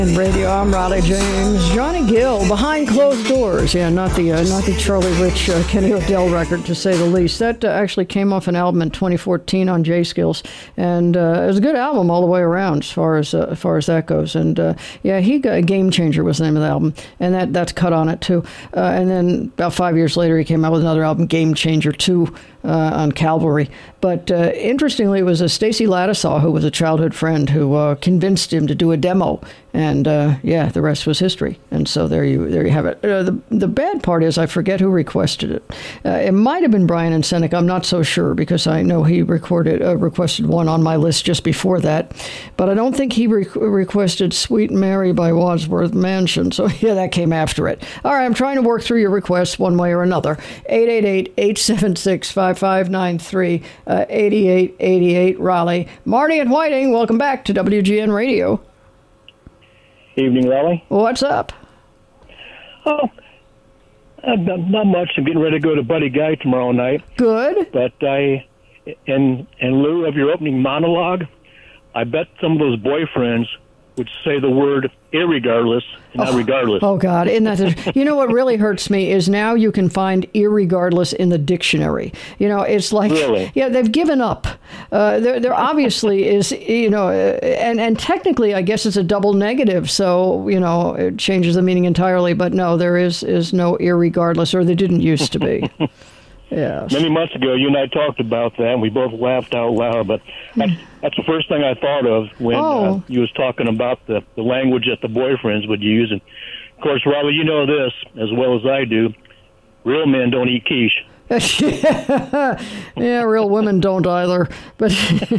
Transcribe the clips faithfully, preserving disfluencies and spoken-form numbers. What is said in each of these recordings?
Radio, I'm Raleigh James. Johnny Gill, Behind Closed Doors. Yeah, not the uh, not the Charlie Rich, uh, Kenny O'Dell record, to say the least. That uh, actually came off an album in twenty fourteen on J-Skills, and uh, it was a good album all the way around as far as uh, as far as that goes. And uh, yeah, he got Game Changer was the name of the album, and that that's cut on it too. Uh, and then about five years later, he came out with another album, Game Changer two. Uh, on Calvary. But uh, interestingly, it was a Stacy Ladisaw, who was a childhood friend, who uh, convinced him to do a demo. And uh, yeah, the rest was history. And so there you there you have it. Uh, the the bad part is I forget who requested it. Uh, it might have been Brian and Seneca. I'm not so sure, because I know he recorded uh, requested one on my list just before that. But I don't think he re- requested Sweet Mary by Wadsworth Mansion. So yeah, that came after it. All right, I'm trying to work through your requests one way or another. eight eight eight, eight seven six, five five nine three, uh, eighty-eight eighty-eight Raleigh. Marty and Whiting, welcome back to W G N Radio. Evening, Raleigh. What's up? Oh, uh, not, not much. I'm getting ready to go to Buddy Guy tomorrow night. Good. But I, in in lieu of your opening monologue, I bet some of those boyfriends would say the word irregardless, not oh, regardless. Oh, God. Isn't that the, you know what really hurts me is now you can find irregardless in the dictionary. You know, it's like, really? Yeah, they've given up. Uh, there, there obviously is, you know, uh, and, and technically, I guess it's a double negative. So, you know, it changes the meaning entirely. But no, there is, is no irregardless, or there didn't used to be. Yes. Many months ago, you and I talked about that, and we both laughed out loud. But that's, that's the first thing I thought of when oh. uh, you was talking about the, the language that the boyfriends would use. And, of course, Raleigh, you know this as well as I do. Real men don't eat quiche. Yeah, real women don't either. But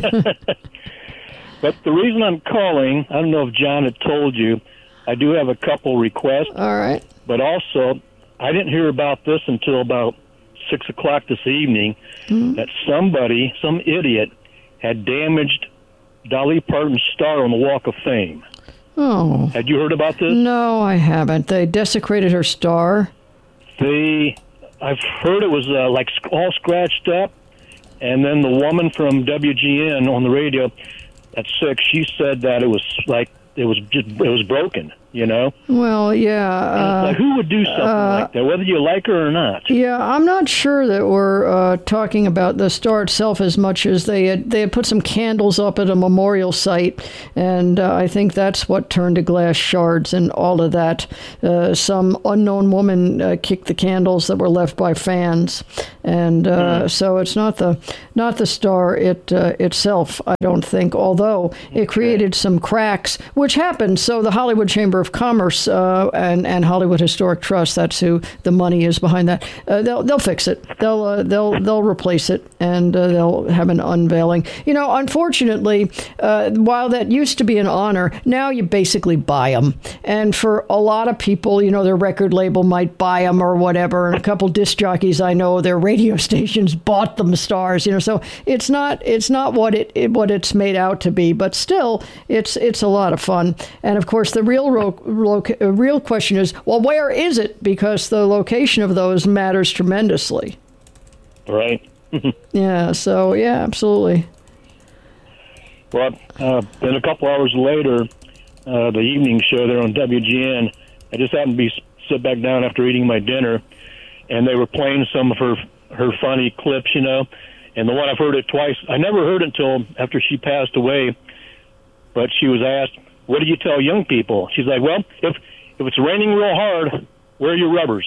But the reason I'm calling, I don't know if John had told you, I do have a couple requests. All right. But also, I didn't hear about this until about six o'clock this evening, mm-hmm. that somebody, some idiot, had damaged Dolly Parton's star on the Walk of Fame. Oh. Had you heard about this? No, I haven't. They desecrated her star? They, I've heard it was uh, like all scratched up, and then the woman from W G N on the radio at six, she said that it was like, it was just, it was broken. You know? Well, yeah. Uh, like, who would do something uh, like that, whether you like her or not? Yeah, I'm not sure that we're uh, talking about the star itself as much as they had, they had put some candles up at a memorial site, and uh, I think that's what turned to glass shards and all of that. Uh, some unknown woman uh, kicked the candles that were left by fans, and uh, mm. so it's not the not the star it uh, itself, I don't think, although it created some cracks, which happened. So the Hollywood Chamber of Commerce uh, and and Hollywood Historic Trust, that's who the money is behind that. Uh, they'll they'll fix it. They'll uh, they'll they'll replace it, and uh, they'll have an unveiling. You know, unfortunately, uh, while that used to be an honor, now you basically buy them. And for a lot of people, you know, their record label might buy them or whatever. And a couple disc jockeys I know, their radio stations bought them stars. You know, so it's not it's not what it, it what it's made out to be. But still, it's it's a lot of fun. And of course, the real ro- Loca- real question is, well, where is it? Because the location of those matters tremendously. Right. Yeah, so, yeah, absolutely. Well, uh, then a couple hours later, uh, the evening show there on W G N, I just happened to be sit back down after eating my dinner, and they were playing some of her her funny clips, you know, and the one I've heard it twice. I never heard it until after she passed away, but she was asked, what do you tell young people? She's like, well, if if it's raining real hard, wear your rubbers.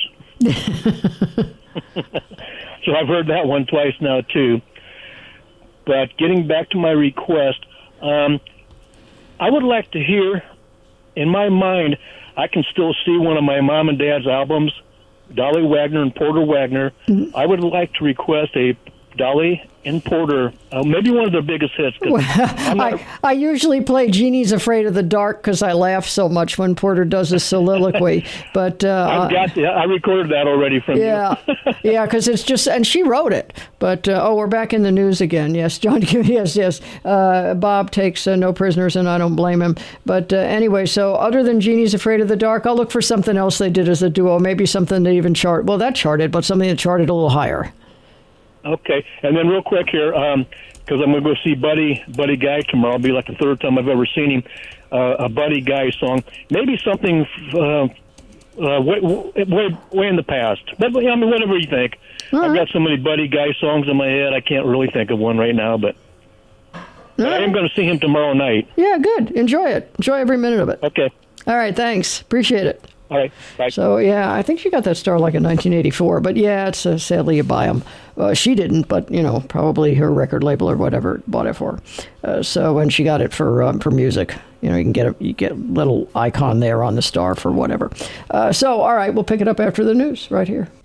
So I've heard that one twice now, too. But getting back to my request, um, I would like to hear, in my mind, I can still see one of my mom and dad's albums, Dolly Wagner and Porter Wagner. Mm-hmm. I would like to request a Dolly and Porter, uh, maybe one of their biggest hits. Well, I, I usually play Jeannie's Afraid of the Dark because I laugh so much when Porter does his soliloquy. But uh, I've got the, I recorded that already from yeah, you. Yeah, because it's just, and she wrote it. But, uh, oh, we're back in the news again. Yes, John, yes, yes. Uh, Bob takes uh, no prisoners, and I don't blame him. But uh, anyway, so other than Jeannie's Afraid of the Dark, I'll look for something else they did as a duo, maybe something that even chart. Well, that charted, but something that charted a little higher. Okay, and then real quick here, because um, I'm going to go see Buddy Buddy Guy tomorrow. It'll be like the third time I've ever seen him. uh, a Buddy Guy song, maybe something uh, uh, way, way, way in the past. But I mean, whatever you think. All I've right. got so many Buddy Guy songs in my head, I can't really think of one right now. But All I right. am going to see him tomorrow night. Yeah, good. Enjoy it. Enjoy every minute of it. Okay. All right, thanks. Appreciate it. All right. Bye. So, yeah, I think she got that star like in nineteen eighty-four. But, yeah, it's uh, sadly you buy them. Uh, she didn't, but, you know, probably her record label or whatever bought it for her. Uh, so, and she got it for um, for music. You know, you can get a you get a little icon there on the star for whatever. Uh, so, all right, we'll pick it up after the news right here.